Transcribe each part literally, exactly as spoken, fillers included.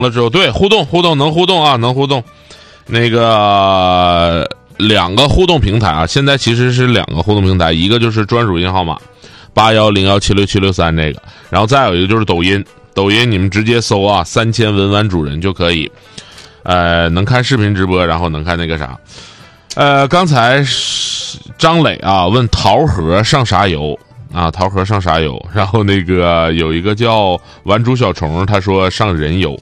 了之后，对，互动互动能互动啊，能互动。那个两个互动平台啊，现在其实是两个互动平台，一个就是专属银号码八幺零幺七六七六三这个，然后再有一个就是抖音，抖音你们直接搜啊，三千文玩主人就可以，呃，能看视频直播，然后能看那个啥。呃，刚才张磊啊问桃核上啥油啊？桃核上啥油？然后那个有一个叫玩猪小虫，他说上人油。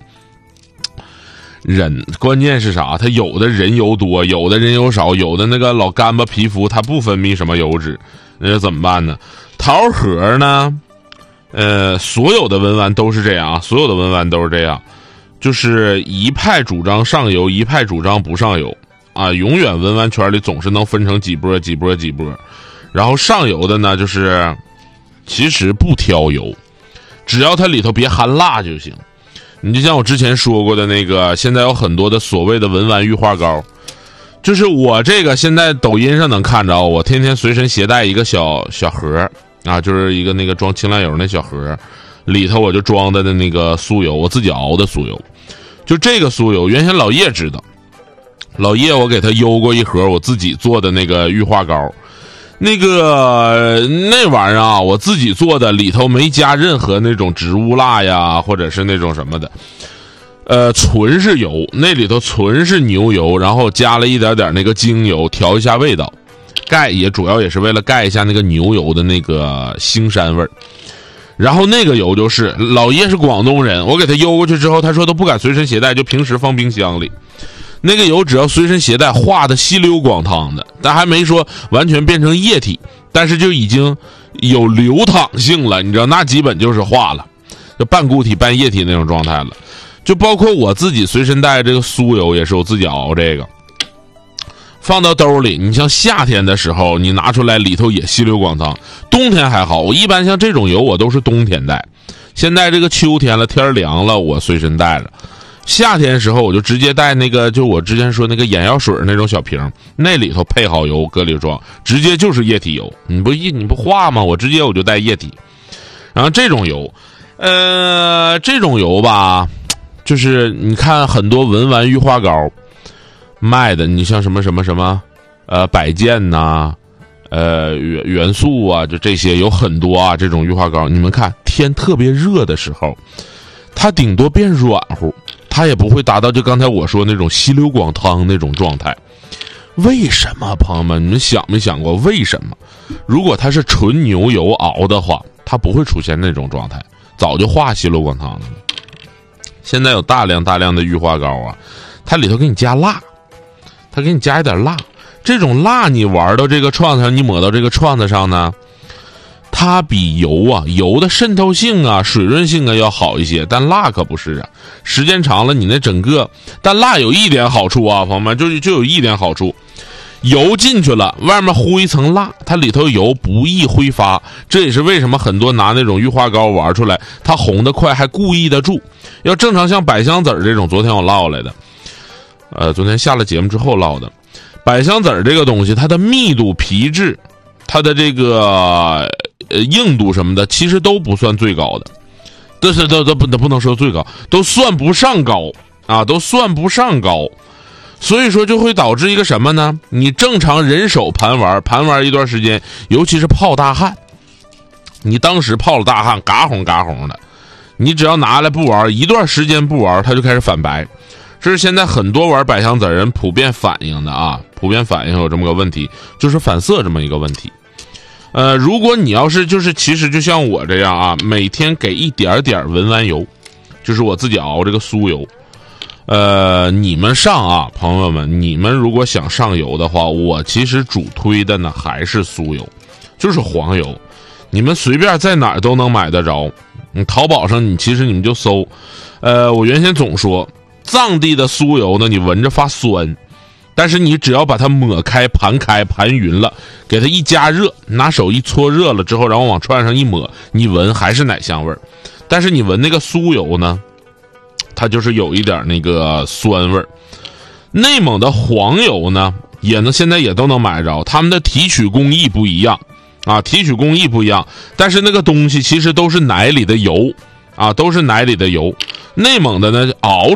人关键是啥？他有的人油多，有的人油少，有的那个老干巴皮肤它不分泌什么油脂，那怎么办呢？桃核呢？呃，所有的文玩都是这样啊，所有的文玩都是这样，就是一派主张上游，一派主张不上游。啊，永远文玩圈里总是能分成几波几波几波，然后上游的呢，就是其实不挑油，只要它里头别含蜡就行。你就像我之前说过的那个，现在有很多的所谓的文玩玉化膏，就是我这个现在抖音上能看着，我天天随身携带一个小小盒啊，就是一个那个装清凉油那小盒，里头我就装的的那个酥油，我自己熬的酥油，就这个酥油，原先老叶知道。老叶我给他邮过一盒我自己做的那个玉化膏，那个那玩意儿啊，我自己做的，里头没加任何那种植物蜡呀，或者是那种什么的，呃，纯是油，那里头纯是牛油，然后加了一点点那个精油，调一下味道，盖也主要也是为了盖一下那个牛油的那个腥膻味儿。然后那个油就是老叶是广东人，我给他邮过去之后，他说都不敢随身携带，就平时放冰箱里。那个油只要随身携带，化的稀溜广汤的，但还没说完全变成液体，但是就已经有流淌性了，你知道，那基本就是化了，就半固体半液体那种状态了。就包括我自己随身带这个酥油，也是我自己熬这个，放到兜里，你像夏天的时候你拿出来里头也稀溜广汤，冬天还好，我一般像这种油我都是冬天带，现在这个秋天了，天凉了，我随身带着。夏天时候我就直接带那个，就我之前说那个眼药水那种小瓶，那里头配好油搁里装，直接就是液体油，你不一你不化吗？我直接我就带液体。然后这种油呃这种油吧，就是你看很多文玩玉化膏卖的，你像什么什么什么呃百健呐、呃元元素啊，就这些有很多啊，这种玉化膏，你们看天特别热的时候，它顶多变软乎，它也不会达到就刚才我说那种稀溜广汤那种状态。为什么，朋友们，你们想没想过为什么？如果它是纯牛油熬的话，它不会出现那种状态，早就化稀溜广汤了。现在有大量大量的玉化膏啊，它里头给你加蜡，它给你加一点蜡，这种蜡你玩到这个创子上，你抹到这个创子上呢，它比油啊油的渗透性啊水润性啊要好一些，但蜡可不是啊，时间长了你那整个，但蜡有一点好处啊，朋友们，就就有一点好处，油进去了，外面糊一层蜡，它里头油不易挥发，这也是为什么很多拿那种玉化膏玩出来它红得快还故意的住。要正常像百香籽这种，昨天我唠来的，呃昨天下了节目之后唠的，百香籽这个东西它的密度皮质它的这个呃硬度什么的其实都不算最高的，这是都都不不能说最高，都算不上高啊，都算不上高。所以说就会导致一个什么呢？你正常人手盘玩盘玩一段时间，尤其是泡大汗，你当时泡了大汗嘎红嘎红的，你只要拿来不玩一段时间不玩它就开始反白，这是现在很多玩百香籽人普遍反映的啊，普遍反映有这么个问题，就是反色这么一个问题。呃，如果你要是就是其实就像我这样啊，每天给一点点文玩油，就是我自己熬这个酥油。呃，你们上啊，朋友们，你们如果想上油的话，我其实主推的呢还是酥油，就是黄油，你们随便在哪儿都能买得着。你淘宝上你其实你们就搜，呃，我原先总说藏地的酥油呢，你闻着发酸，但是你只要把它抹开、盘开、盘匀了，给它一加热，拿手一搓热了之后，然后往串上一抹，你闻还是奶香味儿。但是你闻那个酥油呢，它就是有一点那个酸味儿。内蒙的黄油呢，也能现在也都能买着，他们的提取工艺不一样啊，提取工艺不一样，但是那个东西其实都是奶里的油啊，都是奶里的油。内蒙的呢熬